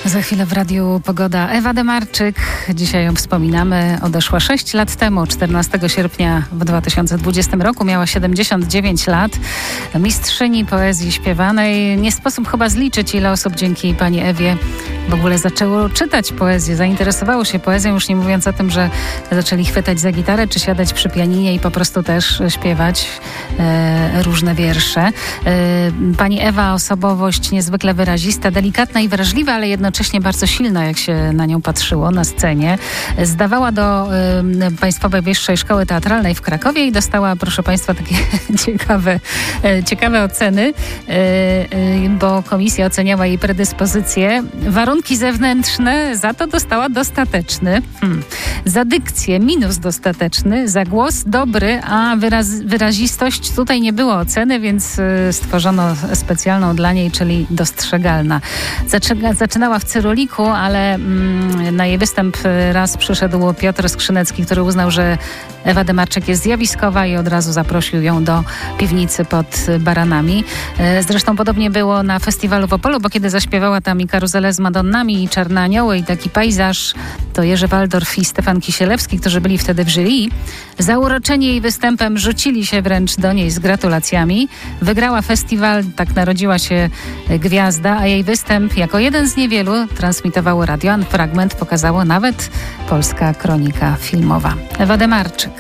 Za chwilę w Radiu Pogoda Ewa Demarczyk. Dzisiaj ją wspominamy. Odeszła 6 lat temu, 14 sierpnia w 2020 roku. Miała 79 lat. Mistrzyni poezji śpiewanej. Nie sposób chyba zliczyć, ile osób dzięki pani Ewie w ogóle zaczęło czytać poezję, zainteresowało się poezją, już nie mówiąc o tym, że zaczęli chwytać za gitarę, czy siadać przy pianinie i po prostu też śpiewać różne wiersze. Pani Ewa, osobowość niezwykle wyrazista, delikatna i wrażliwa, ale jednocześnie bardzo silna, jak się na nią patrzyło na scenie. Zdawała do Państwowej Wyższej Szkoły Teatralnej w Krakowie i dostała, proszę Państwa, takie ciekawe oceny, bo komisja oceniała jej predyspozycje. Warunki zewnętrzne za to dostała dostateczny. Za dykcję minus dostateczny, za głos dobry, a wyrazistość tutaj nie było oceny, więc stworzono specjalną dla niej, czyli dostrzegalna. Zaczynała w Cyroliku, ale na jej występ raz przyszedł Piotr Skrzynecki, który uznał, że Ewa Demarczyk jest zjawiskowa i od razu zaprosił ją do piwnicy pod Baranami. Zresztą podobnie było na festiwalu w Opolu, bo kiedy zaśpiewała tam i Karuzelę z Madonnami, i Czarne Anioły, i taki pejzaż, to Jerzy Waldorf i Stefan Kisielewski, którzy byli wtedy w jury, zauroczeni jej występem rzucili się wręcz do niej z gratulacjami. Wygrała festiwal, tak narodziła się gwiazda, a jej występ jako jeden z niewielu transmitowało radio, a fragment pokazało nawet Polska Kronika Filmowa. Ewa Demarczyk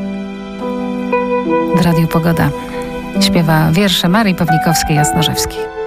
w Radiu Pogoda śpiewa wiersze Marii Pawlikowskiej-Jasnorzewskiej.